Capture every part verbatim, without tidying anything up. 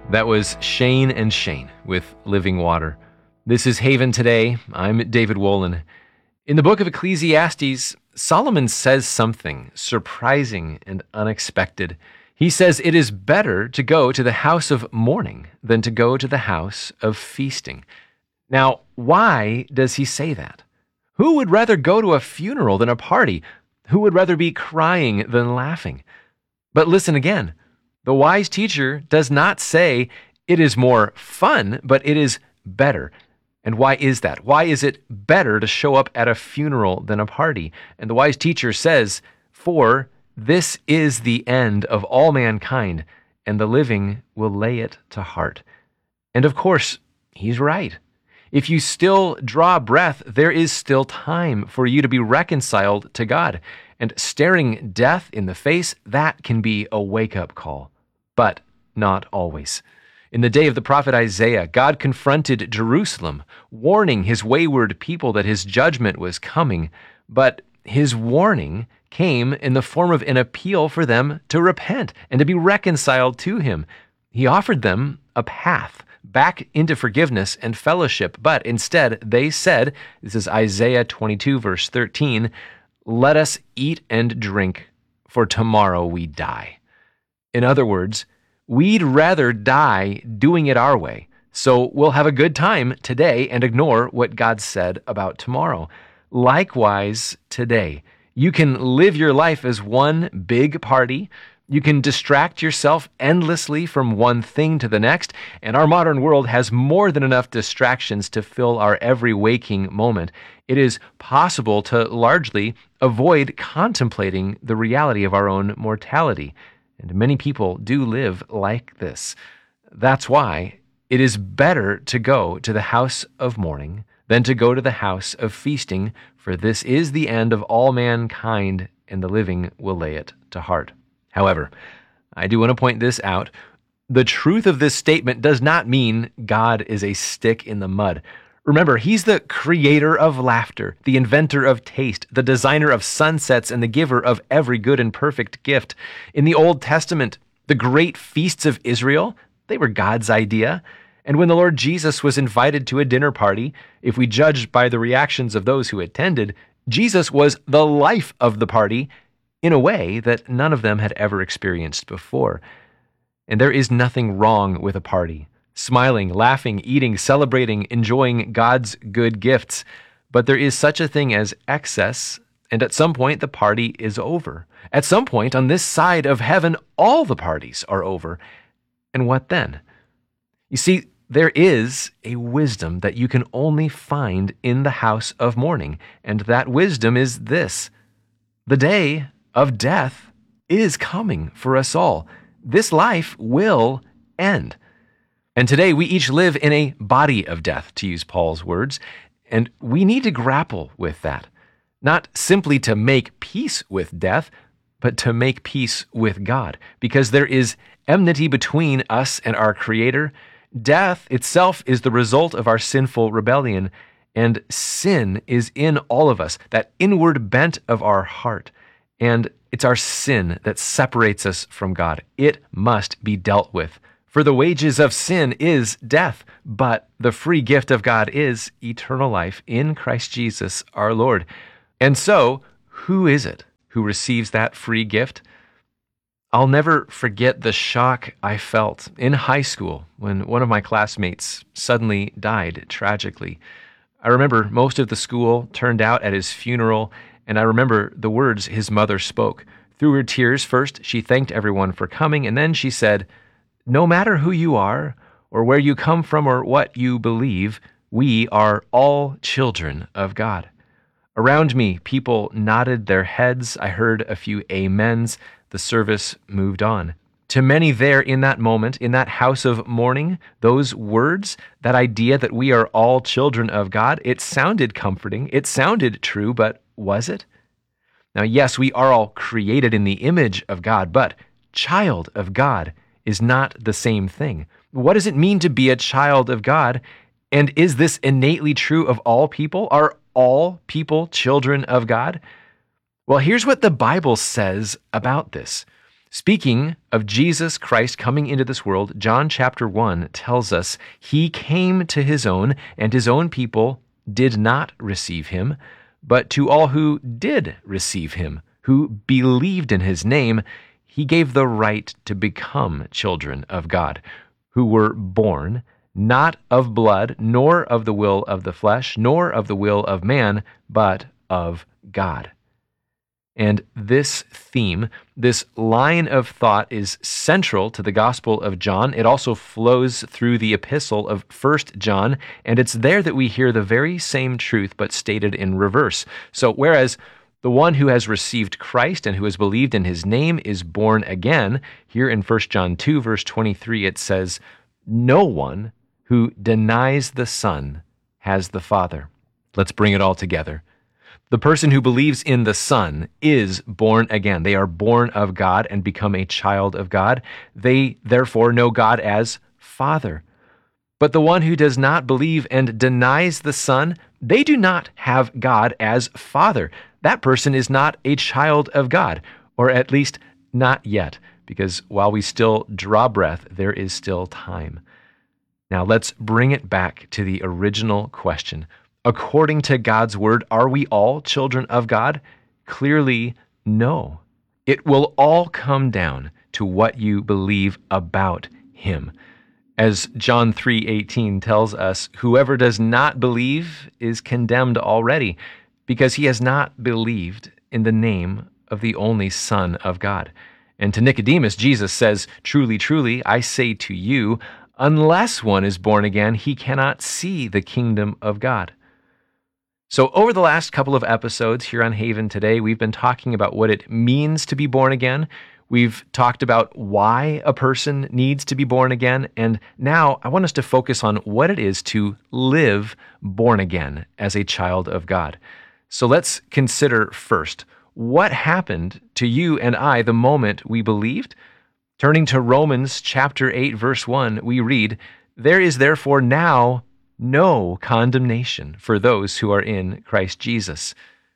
That was Shane and Shane with Living Water. This is Haven Today. I'm David Wolin. In the book of Ecclesiastes, Solomon says something surprising and unexpected. He says it is better to go to the house of mourning than to go to the house of feasting. Now, why does he say that? Who would rather go to a funeral than a party? Who would rather be crying than laughing? But listen again. The wise teacher does not say it is more fun, but it is better. And why is that? Why is it better to show up at a funeral than a party? And the wise teacher says, for this is the end of all mankind, and the living will lay it to heart. And of course, he's right. If you still draw breath, there is still time for you to be reconciled to God. And staring death in the face, that can be a wake-up call. But not always. In the day of the prophet Isaiah, God confronted Jerusalem, warning his wayward people that his judgment was coming. But his warning came in the form of an appeal for them to repent and to be reconciled to him. He offered them a path back into forgiveness and fellowship, but instead they said, this is Isaiah twenty-two, verse thirteen, let us eat and drink, for tomorrow we die. In other words, we'd rather die doing it our way, so we'll have a good time today and ignore what God said about tomorrow. Likewise, today, you can live your life as one big party. You can distract yourself endlessly from one thing to the next, and our modern world has more than enough distractions to fill our every waking moment. It is possible to largely avoid contemplating the reality of our own mortality. And many people do live like this. That's why it is better to go to the house of mourning than to go to the house of feasting, for this is the end of all mankind, and the living will lay it to heart. However, I do want to point this out. The truth of this statement does not mean God is a stick in the mud. Remember, he's the creator of laughter, the inventor of taste, the designer of sunsets, and the giver of every good and perfect gift. In the Old Testament, the great feasts of Israel, they were God's idea. And when the Lord Jesus was invited to a dinner party, if we judge by the reactions of those who attended, Jesus was the life of the party in a way that none of them had ever experienced before. And there is nothing wrong with a party. Smiling, laughing, eating, celebrating, enjoying God's good gifts. But there is such a thing as excess, and at some point the party is over. At some point on this side of heaven, all the parties are over. And what then? You see, there is a wisdom that you can only find in the house of mourning, and that wisdom is this. The day of death is coming for us all. This life will end. And today we each live in a body of death, to use Paul's words, and we need to grapple with that. Not simply to make peace with death, but to make peace with God, because there is enmity between us and our Creator. Death itself is the result of our sinful rebellion, and sin is in all of us, that inward bent of our heart. And it's our sin that separates us from God. It must be dealt with. For the wages of sin is death, but the free gift of God is eternal life in Christ Jesus our Lord. And so, who is it who receives that free gift? I'll never forget the shock I felt in high school when one of my classmates suddenly died tragically. I remember most of the school turned out at his funeral, and I remember the words his mother spoke. Through her tears, first, she thanked everyone for coming, and then she said, no matter who you are, or where you come from, or what you believe, we are all children of God. Around me, people nodded their heads. I heard a few amens. The service moved on. To many there in that moment, in that house of mourning, those words, that idea that we are all children of God, it sounded comforting. It sounded true, but was it? Now, yes, we are all created in the image of God, but child of God is not the same thing. What does it mean to be a child of God? And is this innately true of all people? Are all people children of God? Well, here's what the Bible says about this. Speaking of Jesus Christ coming into this world, John chapter one tells us he came to his own, and his own people did not receive him. But to all who did receive him, who believed in his name, he gave the right to become children of God, who were born not of blood, nor of the will of the flesh, nor of the will of man, but of God. And this theme, this line of thought is central to the Gospel of John. It also flows through the epistle of First John, and it's there that we hear the very same truth but stated in reverse. So whereas the one who has received Christ and who has believed in his name is born again, here in First John two, verse twenty-three, it says, "No one who denies the Son has the Father." Let's bring it all together. The person who believes in the Son is born again. They are born of God and become a child of God. They therefore know God as Father. But the one who does not believe and denies the Son, they do not have God as Father. That person is not a child of God, or at least not yet, because while we still draw breath, there is still time. Now let's bring it back to the original question. According to God's word, are we all children of God? Clearly, no. It will all come down to what you believe about him. As John three eighteen tells us, whoever does not believe is condemned already, because he has not believed in the name of the only Son of God. And to Nicodemus, Jesus says, "Truly, truly, I say to you, unless one is born again, he cannot see the kingdom of God." So over the last couple of episodes here on Haven Today, we've been talking about what it means to be born again. We've talked about why a person needs to be born again. And now I want us to focus on what it is to live born again as a child of God. So let's consider first, what happened to you and I the moment we believed? Turning to Romans chapter eight, verse one, we read, "There is therefore now no condemnation for those who are in Christ Jesus."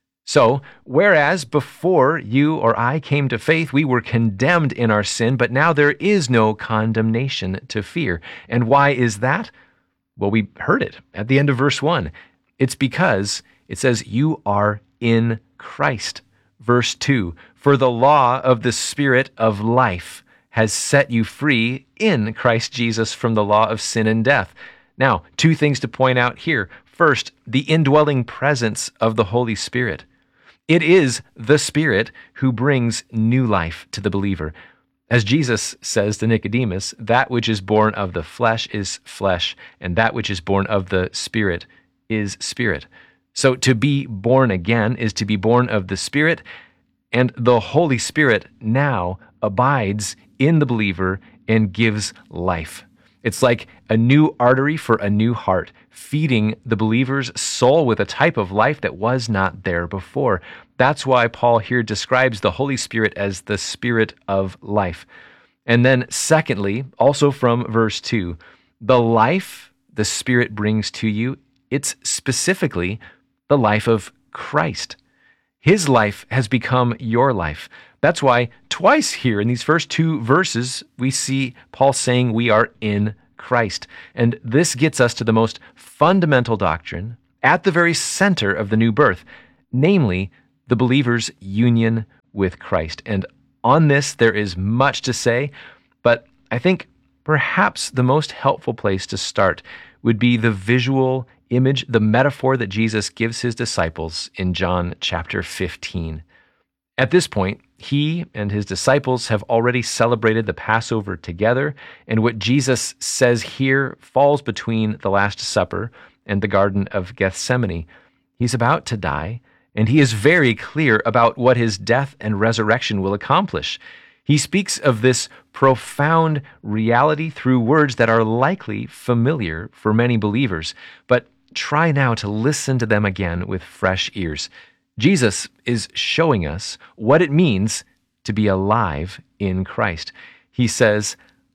So, whereas before you or I came to faith, we were condemned in our sin, but now there is no condemnation to fear. And why is that? Well, we heard it at the end of verse one. It's because it says you are in Christ. Verse two, "For the law of the Spirit of life has set you free in Christ Jesus from the law of sin and death." Now, two things to point out here. First, the indwelling presence of the Holy Spirit. It is the Spirit who brings new life to the believer. As Jesus says to Nicodemus, that which is born of the flesh is flesh, and that which is born of the Spirit is spirit. So to be born again is to be born of the Spirit, and the Holy Spirit now abides in the believer and gives life. It's like a new artery for a new heart, feeding the believer's soul with a type of life that was not there before. That's why Paul here describes the Holy Spirit as the Spirit of life. And then secondly, also from verse two, the life the Spirit brings to you, it's specifically the life of Christ. His life has become your life. That's why twice here in these first two verses, we see Paul saying we are in Christ. And this gets us to the most fundamental doctrine at the very center of the new birth, namely the believer's union with Christ. And on this, there is much to say, but I think perhaps the most helpful place to start would be the visual image, the metaphor that Jesus gives his disciples in John chapter fifteen. At this point, he and his disciples have already celebrated the Passover together, and what Jesus says here falls between the Last Supper and the Garden of Gethsemane. He's about to die, and he is very clear about what his death and resurrection will accomplish. He speaks of this profound reality through words that are likely familiar for many believers, but try now to listen to them again with fresh ears. Jesus is showing us what it means to be alive in Christ. He says,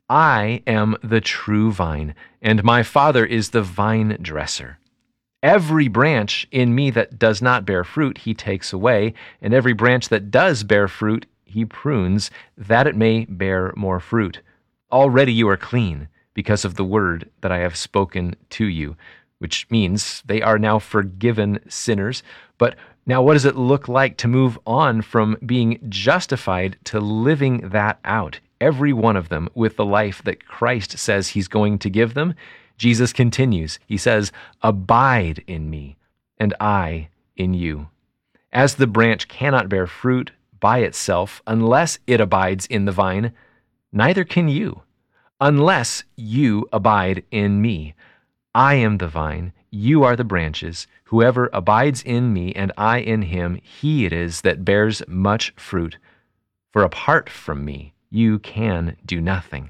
"I am the true vine, and my Father is the vine dresser. Every branch in me that does not bear fruit, he takes away, and every branch that does bear fruit, he he prunes that it may bear more fruit. Already you are clean because of the word that I have spoken to you, which means they are now forgiven sinners. But now what does it look like to move on from being justified to living that out? Every one of them with the life that Christ says he's going to give them. Jesus continues. He says, "Abide in me, and I in you. As the branch cannot bear fruit by itself unless it abides in the vine, neither can you, unless you abide in me. I am the vine, you are the branches. Whoever abides in me and I in him, he it is that bears much fruit. For apart from me, you can do nothing."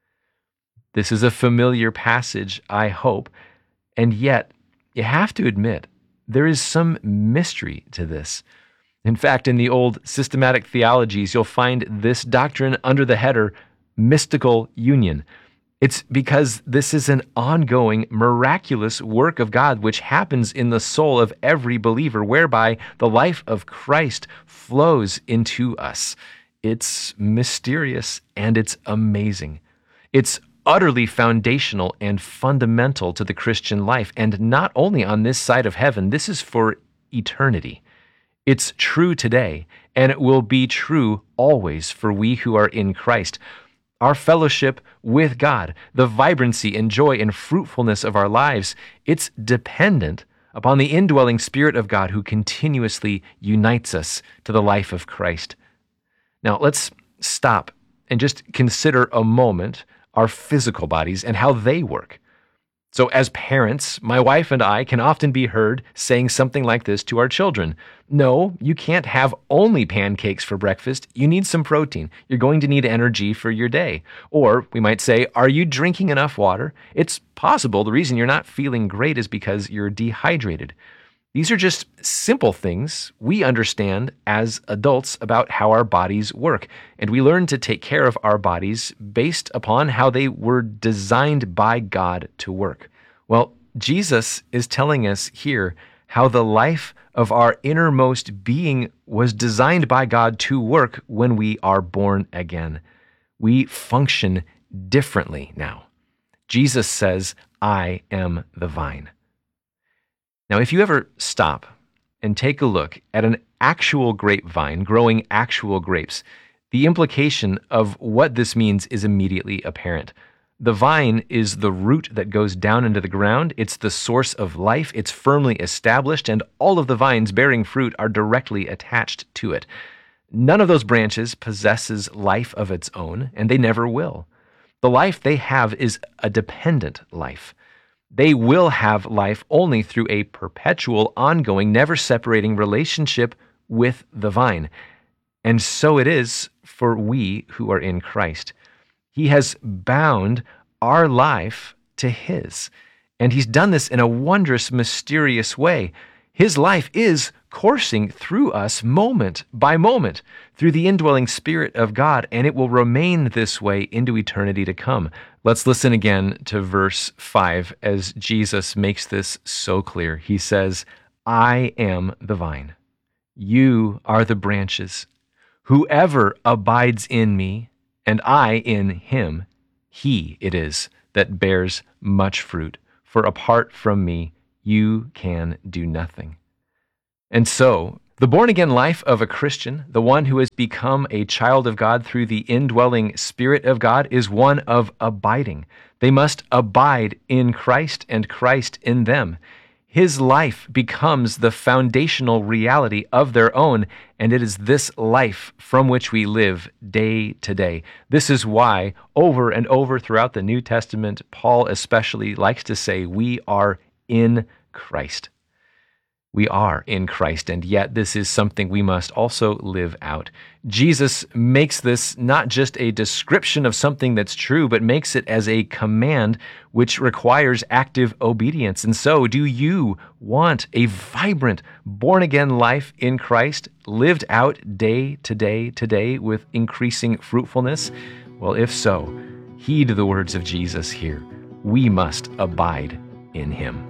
This is a familiar passage, I hope, and yet you have to admit there is some mystery to this. In fact, in the old systematic theologies, you'll find this doctrine under the header mystical union. It's because this is an ongoing, miraculous work of God which happens in the soul of every believer, whereby the life of Christ flows into us. It's mysterious and it's amazing. It's utterly foundational and fundamental to the Christian life, and not only on this side of heaven, this is for eternity. It's true today, and it will be true always for we who are in Christ. Our fellowship with God, the vibrancy and joy and fruitfulness of our lives, it's dependent upon the indwelling Spirit of God who continuously unites us to the life of Christ. Now, let's stop and just consider a moment our physical bodies and how they work. So as parents, my wife and I can often be heard saying something like this to our children. "No, you can't have only pancakes for breakfast. You need some protein. You're going to need energy for your day." Or we might say, "Are you drinking enough water? It's possible the reason you're not feeling great is because you're dehydrated." These are just simple things we understand as adults about how our bodies work, and we learn to take care of our bodies based upon how they were designed by God to work. Well, Jesus is telling us here how the life of our innermost being was designed by God to work when we are born again. We function differently now. Jesus says, "I am the vine." Now, if you ever stop and take a look at an actual grapevine growing actual grapes, the implication of what this means is immediately apparent. The vine is the root that goes down into the ground. It's the source of life. It's firmly established, and all of the vines bearing fruit are directly attached to it. None of those branches possesses life of its own, and they never will. The life they have is a dependent life. They will have life only through a perpetual, ongoing, never-separating relationship with the vine. And so it is for we who are in Christ. He has bound our life to His, and He's done this in a wondrous, mysterious way. His life is coursing through us moment by moment through the indwelling Spirit of God, and it will remain this way into eternity to come. Let's listen again to verse five as Jesus makes this so clear. He says, "I am the vine. You are the branches. Whoever abides in me, and I in him, he it is that bears much fruit. For apart from me, you can do nothing." And so, the born-again life of a Christian, the one who has become a child of God through the indwelling Spirit of God, is one of abiding. They must abide in Christ and Christ in them. His life becomes the foundational reality of their own, and it is this life from which we live day to day. This is why, over and over throughout the New Testament, Paul especially likes to say, we are in Christ. We are in Christ, and yet this is something we must also live out. Jesus makes this not just a description of something that's true, but makes it as a command which requires active obedience. And so, do you want a vibrant, born-again life in Christ, lived out day to day today with increasing fruitfulness? Well, if so, heed the words of Jesus here. We must abide in Him.